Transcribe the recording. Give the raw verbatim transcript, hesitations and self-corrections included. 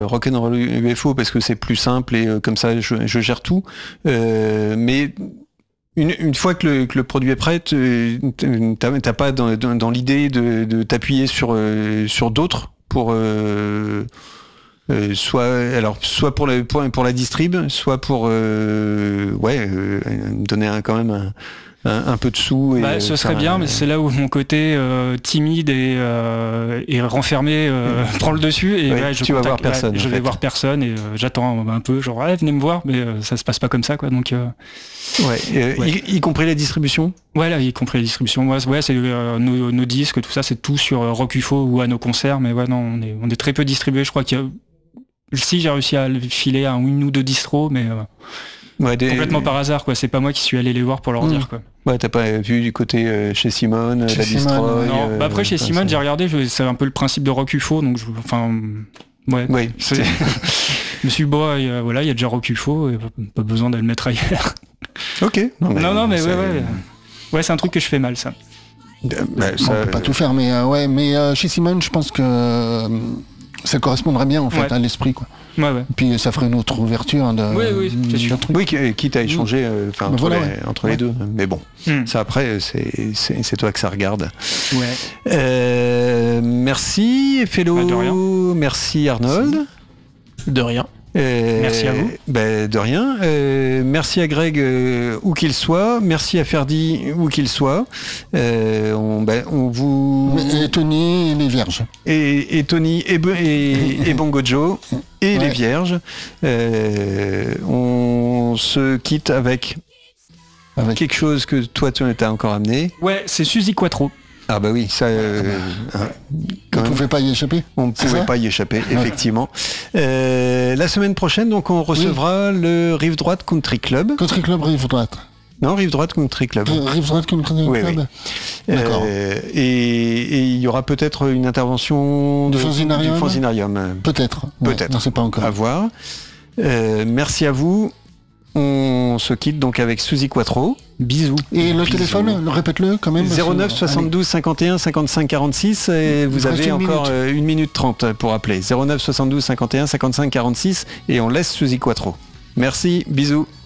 Rock'n'Roll U F O parce que c'est plus simple et euh, comme ça je, je gère tout. Euh, mais une, une fois que le, que le produit est prêt, t'as, t'as pas dans, dans, dans l'idée de, de t'appuyer sur, euh, sur d'autres pour euh, euh, soit alors soit pour la pour, pour la distrib, soit pour euh, ouais euh, donner un, quand même un, un, un peu de sous. Et bah, ce serait bien, un... mais c'est là où mon côté euh, timide et, euh, et renfermé euh, mmh. prend le dessus. Et ouais, ouais, je tu vas voir personne. Ouais, je vais fait. voir personne et euh, j'attends un peu, genre ah, venez me voir, mais euh, ça se passe pas comme ça, quoi. Donc euh, ouais, euh, ouais. Y, y compris la distribution. Ouais, là, y compris la distribution. Ouais, ouais c'est euh, nos, nos disques, tout ça, c'est tout sur euh, Rock U F O ou à nos concerts. Mais ouais, non, on est on est très peu distribué. Je crois qu'il y a si j'ai réussi à le filer à une ou deux distros, mais euh, ouais, des... complètement par hasard, quoi. C'est pas moi qui suis allé les voir pour leur mmh. dire, quoi. Ouais, t'as pas vu du côté euh, chez Simone, chez la distro. Non, euh, bah après chez Simone, j'ai regardé, je, c'est un peu le principe de Rock U F O, donc je, enfin, ouais. Oui. C'est... je me suis dit, bon, euh, voilà, il y a déjà Rock U F O, et pas besoin de le mettre ailleurs. Ok. Non, mais, non, non, mais ouais, ouais, ouais, c'est un truc que je fais mal, ça. Bah, ça on peut pas tout faire, mais euh, ouais, mais euh, chez Simone, je pense que euh, ça correspondrait bien en fait ouais. à l'esprit, quoi. Ouais, ouais. Puis ça ferait une autre ouverture de. Oui, oui, c'est sûr. Oui, quitte à échanger euh, entre, voilà, les, ouais. entre ouais. les deux. Mais bon, mm. ça après, c'est, c'est, c'est toi que ça regarde. Ouais. Euh, merci, Fellow. Bah, de rien. Merci, Arnold. De rien. Euh, merci à vous. Ben, de rien. Euh, merci à Greg euh, où qu'il soit. Merci à Ferdi où qu'il soit. Euh, on, ben, on vous. Et Tony et les Vierges. Et, et Tony et, et, et Bongo Joe et ouais. les Vierges. Euh, on se quitte avec, avec quelque chose que toi tu as encore amené. Ouais, c'est Suzy Quatro. Ah bah oui, ça. Euh, ah bah, on ne pouvait pas y échapper. On ne pouvait pas y échapper, effectivement. Euh, la semaine prochaine, donc, on recevra oui. le Rive Droite Country Club. Country Club Rive Droite. Non, Rive Droite Country Club. Rive Droite Country Club. Oui, oui. D'accord. Euh, et il y aura peut-être une intervention de, du Fanzinarium. Du Fanzinarium. Peut-être. Peut-être. Ouais, non, c'est pas encore. À voir. Euh, merci à vous. On se quitte donc avec Suzy Quatro. Bisous. Et le Bisous. téléphone, répète-le quand même. zéro neuf soixante-douze cinquante et un cinquante-cinq quarante-six et vous, vous avez une encore minute. une minute trente pour appeler. zéro neuf soixante-douze cinquante et un cinquante-cinq quarante-six et on laisse Suzy Quatro. Merci, bisous.